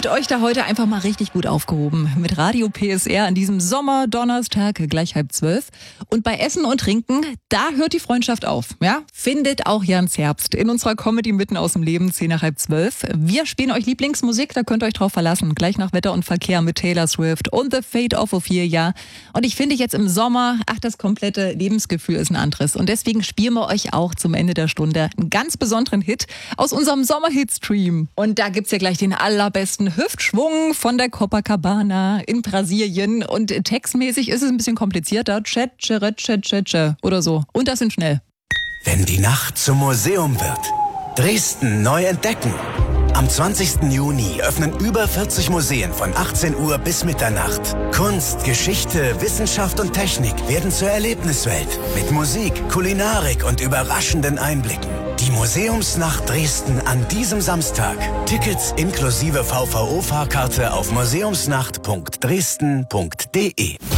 Fühlt euch da heute einfach mal richtig gut aufgehoben mit Radio PSR an diesem Sommerdonnerstag gleich 11:30. Und bei Essen und Trinken, da hört die Freundschaft auf. Ja? Findet auch Jans Herbst in unserer Comedy mitten aus dem Leben, 10 nach 11:30. Wir spielen euch Lieblingsmusik, da könnt ihr euch drauf verlassen. Gleich nach Wetter und Verkehr mit Taylor Swift und The Fate of Ophelia. Und ich finde jetzt im Sommer, das komplette Lebensgefühl ist ein anderes. Und deswegen spielen wir euch auch zum Ende der Stunde einen ganz besonderen Hit aus unserem Sommerhit-Stream. Und da gibt's ja gleich den allerbesten Hüftschwung von der Copacabana in Brasilien. Und textmäßig ist es ein bisschen komplizierter. Oder so. Und das sind schnell. Wenn die Nacht zum Museum wird. Dresden neu entdecken. Am 20. Juni öffnen über 40 Museen von 18 Uhr bis Mitternacht. Kunst, Geschichte, Wissenschaft und Technik werden zur Erlebniswelt. Mit Musik, Kulinarik und überraschenden Einblicken. Die Museumsnacht Dresden an diesem Samstag. Tickets inklusive VVO-Fahrkarte auf museumsnacht.dresden.de.